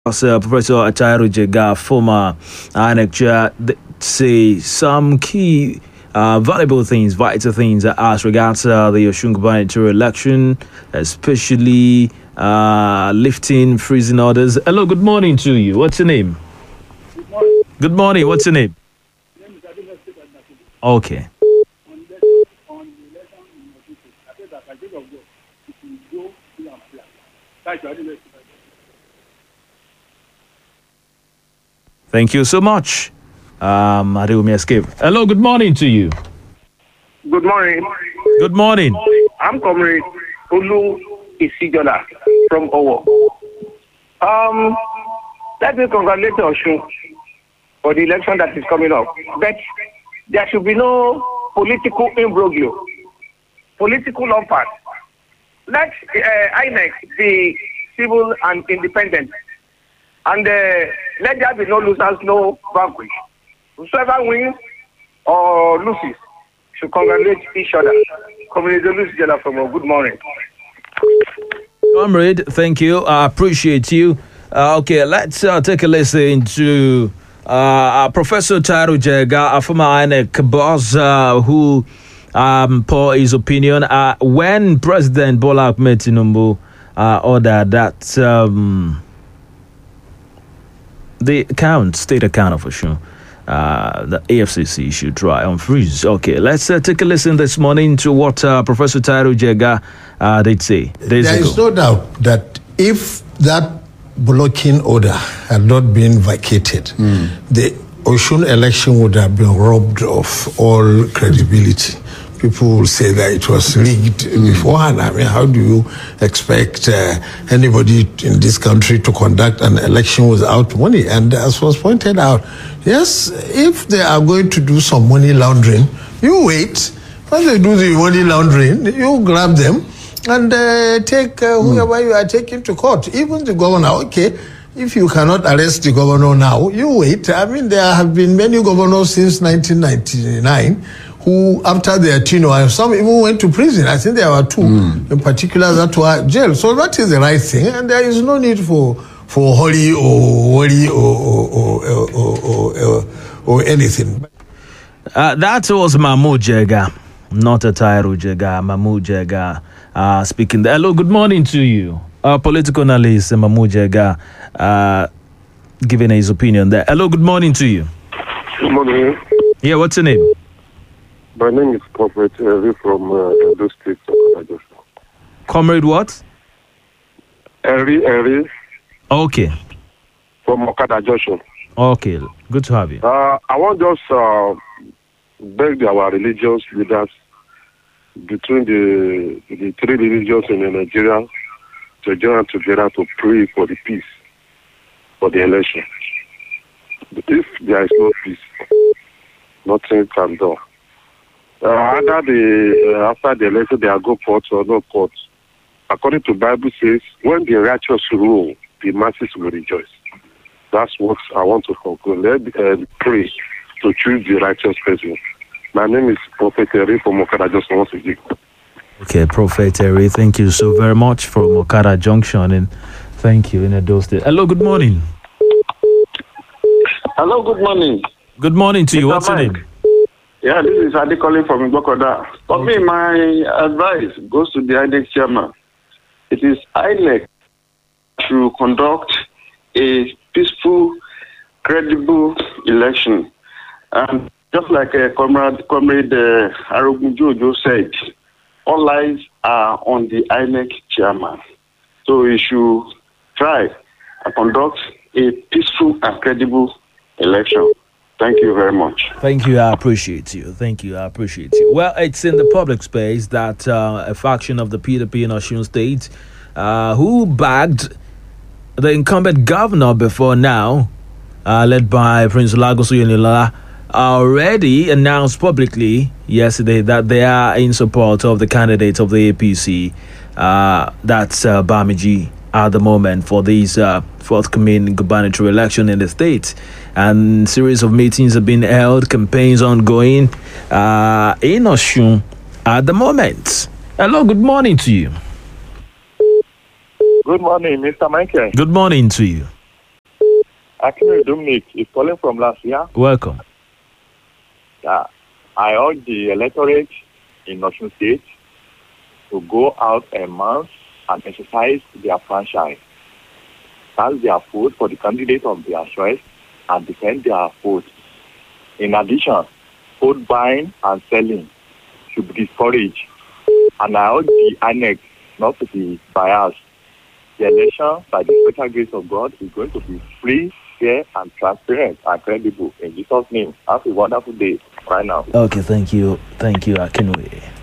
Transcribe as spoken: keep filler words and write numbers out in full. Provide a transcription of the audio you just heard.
Uh, Professor Tairu Jega, former I N E C chair, th- say some key uh, valuable things, vital things uh, as regards uh, the Osun gubernatorial election, especially uh, lifting freezing orders. Hello, good morning to you. What's your name? Good morning. Good morning. What's your name? Okay. Thank you so much. Um, Adewumi Escape. Hello, good morning to you. Good morning. Good morning. I'm Comrade Olu Isijola from Owo. Um, let me congratulate Osun for the election that is coming up. But there should be no political imbroglio, political offers. Let uh, I N E C be civil and independent. And uh, let there be no losers, no vanquish. Whoever wins or loses should congratulate each other. Comrade Olu Isijola from Owo. Good morning. Comrade, thank you. I appreciate you. Uh, okay, let's uh, take a listen to uh, Professor Tairu Jega, a former I N E C boss, uh, who um, pour his opinion. Uh, when President Bola Ahmed Tinubu uh, ordered that um, the account, state account of Osun, uh, the A F C C should try on freeze. Okay, let's uh, take a listen this morning to what uh, Professor Tairu Jega uh, did say. Days There ago. is no doubt that if that blocking order had not been vacated, mm. the Osun election would have been robbed of all credibility. People will say that it was rigged mm. beforehand. I mean, how do you expect uh, anybody in this country to conduct an election without money? And as was pointed out, yes, if they are going to do some money laundering, you wait. When they do the money laundering, you grab them and uh, take uh, whoever mm. you are taking to court. Even the governor, okay, if you cannot arrest the governor now, you wait. I mean, there have been many governors since nineteen ninety-nine who, after their tenure, some even went to prison. I think there were two mm. in particular that were jail. So that is the right thing, and there is no need for for hurry or worry or or or, or, or, or, or anything. Uh, that was Mahmoud Jega, not a Tairu Jega. Mahmoud Jega uh, speaking there. Hello, good morning to you. Our political analyst, Mahmoud Jega, uh, giving his opinion there. Hello, good morning to you. Good morning. Yeah, what's your name? My name is Comrade Eri from uh, Edo State. Comrade what? Eri, Eri. Okay. From Okada Junction. Okay, good to have you. Uh, I want just uh, beg our religious leaders between the the three religions in Nigeria to join together to pray for the peace for the election. If there is no peace, nothing can do. Uh, either the uh, after the election they are go court or no court. According to Bible says, when the righteous rule, the masses will rejoice. That's what I want to conclude. Let uh, pray to choose the righteous person. My name is Prophet Eri from Okada Junction once again. Okay, Prophet Eri, thank you so very much from Okada Junction, and thank you in Edo State. Hello, good morning. Hello, good morning. Good morning to you. Mister What's your Mike. name? Yeah, this is Adi calling from Igbokoda. For Okay. me, my advice goes to the I N E C chairman. It is I N E C to conduct a peaceful, credible election. And just like uh, Comrade, Comrade uh, Arogunjojo said, all eyes are on the I N E C chairman. So he should try and conduct a peaceful and credible election. Thank you very much. Thank you. I appreciate you. Thank you. I appreciate you. Well, it's in the public space that uh, a faction of the P D P in Osun State, uh, who bagged the incumbent governor before now, uh, led by Prince Lagos Oyenilola, already announced publicly yesterday that they are in support of the candidate of the A P C, uh, that's uh, Bamiji, at the moment for this uh, forthcoming gubernatorial election in the state. And series of meetings have been held, campaigns ongoing uh, in Osun at the moment. Hello, good morning to you. Good morning, Mister Michael. Good morning to you. Akinwumi Dominic is calling from last year. Welcome. Yeah, I urge the electorate in Osun State to go out a month and exercise their franchise. Cast their vote for the candidate of their choice and defend their vote. In addition, vote buying and selling should be discouraged. And I urge the I N E C not to be biased. The election, by the special grace of God, is going to be free, fair, and transparent and credible. In Jesus' name, have a wonderful day right now. Okay, thank you. Thank you, Akinwumi.